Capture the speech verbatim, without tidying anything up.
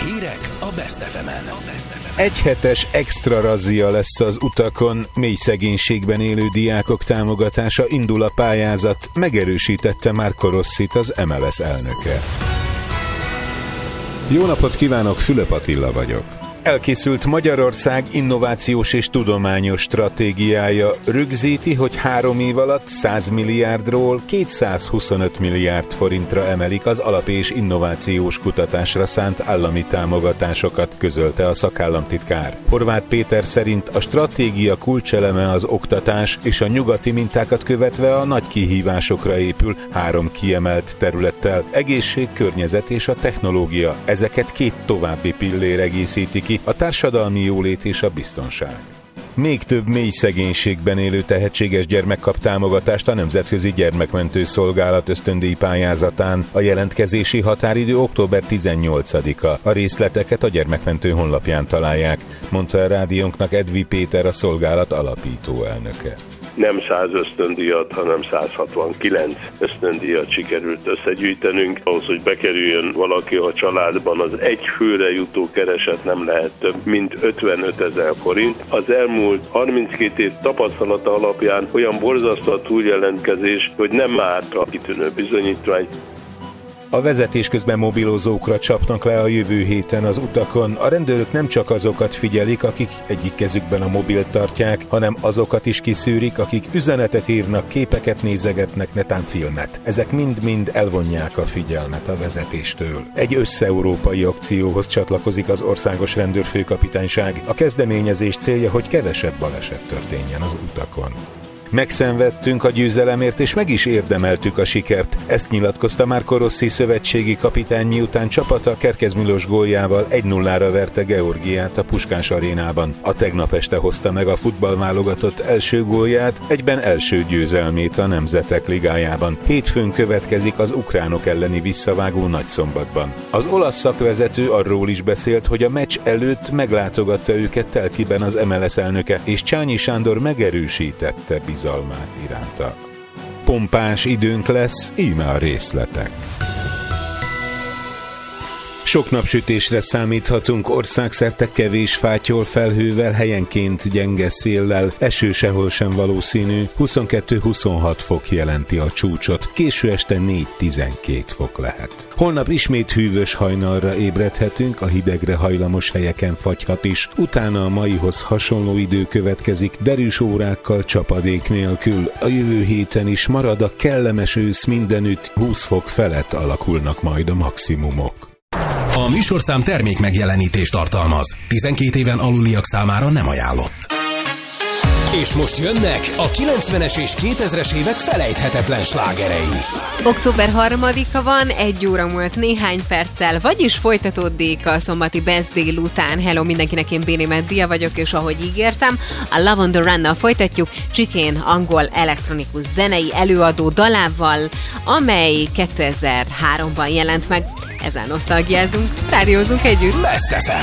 Hírek a Best ef emen. Egyhetes extra razzia lesz az utakon, mély szegénységben élő diákok támogatása, indul a pályázat, megerősítette Marco Rossit, az em el es elnöke. Jó napot kívánok, Fülöp Attila vagyok. Elkészült Magyarország innovációs és tudományos stratégiája, rögzíti, hogy három év alatt száz milliárdról kétszázhuszonöt milliárd forintra emelik az alap- és innovációs kutatásra szánt állami támogatásokat, közölte a szakállamtitkár. Horváth Péter szerint a stratégia kulcseleme az oktatás, és a nyugati mintákat követve a nagy kihívásokra épül, három kiemelt területtel: egészség, környezet és a technológia. Ezeket két további pillér egészíti ki, a társadalmi jólét és a biztonság. Még több mély szegénységben élő tehetséges gyermek kap támogatást a Nemzetközi Gyermekmentő Szolgálat ösztöndíj pályázatán. A jelentkezési határidő október tizennyolcadika. A részleteket a Gyermekmentő honlapján találják, mondta a rádiónknak Edvi Péter, a szolgálat alapító elnöke. Nem száz ösztöndíjat, hanem száz hatvankilenc ösztöndíjat sikerült összegyűjtenünk. Ahhoz, hogy bekerüljön valaki a családban, az egy főre jutó kereset nem lehet több, mint ötvenötezer forint. Az elmúlt harminckét év tapasztalata alapján olyan borzasztó a túljelentkezés, hogy nem árt a kitűnő bizonyítvány. A vezetés közben mobilozókra csapnak le a jövő héten az utakon. A rendőrök nem csak azokat figyelik, akik egyik kezükben a mobilt tartják, hanem azokat is kiszűrik, akik üzenetet írnak, képeket nézegetnek, netán filmet. Ezek mind-mind elvonják a figyelmet a vezetéstől. Egy összeurópai akcióhoz csatlakozik az Országos Rendőrfőkapitányság. A kezdeményezés célja, hogy kevesebb baleset történjen az utakon. Megszenvedtünk a győzelemért, és meg is érdemeltük a sikert. Ezt nyilatkozta Marco Rossi szövetségi kapitány, miután csapata Kerkez Milos góljával egy nullára verte Georgiát a Puskás arénában. A tegnap este hozta meg a futballválogatott első gólját, egyben első győzelmét a Nemzetek Ligájában. Hétfőn következik az ukránok elleni visszavágó Nagyszombatban. Az olasz szakvezető arról is beszélt, hogy a meccs előtt meglátogatta őket Telkiben az em el es elnöke, és Csányi Sándor megerősítette bizalmát iránta. Pompás időnk lesz, íme a részletek. Sok napsütésre számíthatunk, országszerte kevés fátyol felhővel, helyenként gyenge széllel, eső sehol sem valószínű, huszonkettő-huszonhat fok jelenti a csúcsot, késő este négy-tizenkét fok lehet. Holnap ismét hűvös hajnalra ébredhetünk, a hidegre hajlamos helyeken fagyhat is, utána a maihoz hasonló idő következik, derűs órákkal, csapadék nélkül. A jövő héten is marad a kellemes ősz mindenütt, húsz fok felett alakulnak majd a maximumok. A műsorszám termék megjelenítést tartalmaz. tizenkét éven aluliak számára nem ajánlott. És most jönnek a kilencvenes és kétezres évek felejthetetlen slágerei. október harmadika van, egy óra múlt néhány perccel, vagyis folytatódik a szombati Best délután. Hello mindenkinek, én Béni Meddia vagyok, és ahogy ígértem, a Love on the Run-nal folytatjuk, Chicane angol elektronikus zenei előadó dalával, amely kétezer-háromban jelent meg. Ezzel nosztalgiázunk, rádiózunk együtt. Best ef em.